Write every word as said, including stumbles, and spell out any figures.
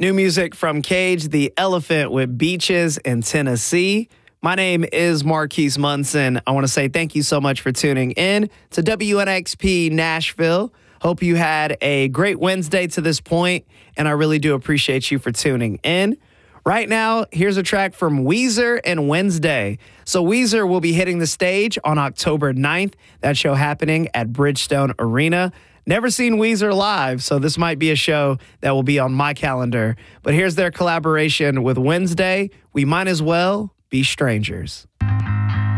New music from Cage the Elephant with Beaches in Tennessee. My name is Marquise Munson. I want to say thank you so much for tuning in to W N X P Nashville. Hope you had a great Wednesday to this point, and I really do appreciate you for tuning in. Right now, here's a track from Weezer and Wednesday. So Weezer will be hitting the stage on October ninth. That show happening at Bridgestone Arena. Never seen Weezer live, so this might be a show that will be on my calendar. But here's their collaboration with Wednesday. We might as well be strangers.